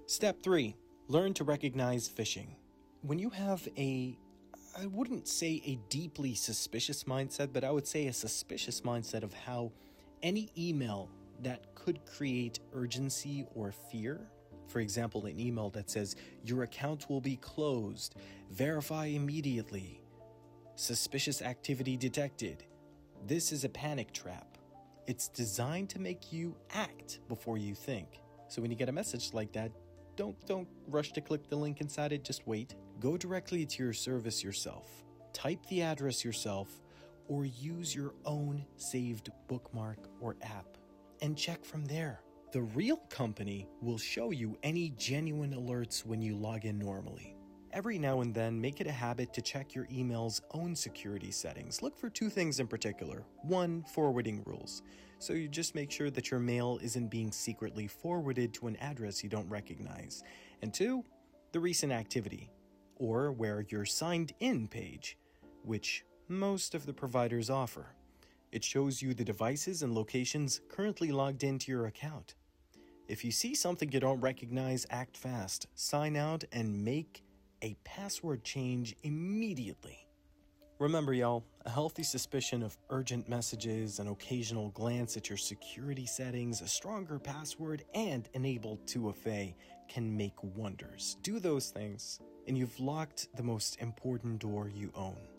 Step 3. Learn to recognize phishing. When you have I wouldn't say a deeply suspicious mindset, but I would say a suspicious mindset of how any email that could create urgency or fear, for example, an email that says, your account will be closed, verify immediately, suspicious activity detected. This is a panic trap. It's designed to make you act before you think. So when you get a message like that, don't rush to click the link inside it, just wait. Go directly to your service yourself. Type the address yourself or use your own saved bookmark or app and check from there. The real company will show you any genuine alerts when you log in normally. Every now and then, make it a habit to check your email's own security settings. Look for 2 things in particular. 1, forwarding rules. So you just make sure that your mail isn't being secretly forwarded to an address you don't recognize. And 2, the recent activity, or where your signed in page, which most of the providers offer. It shows you the devices and locations currently logged into your account. If you see something you don't recognize, act fast. Sign out and make a password change immediately. Remember, y'all, a healthy suspicion of urgent messages, an occasional glance at your security settings, a stronger password, and enabled 2FA can make wonders. Do those things, and you've locked the most important door you own.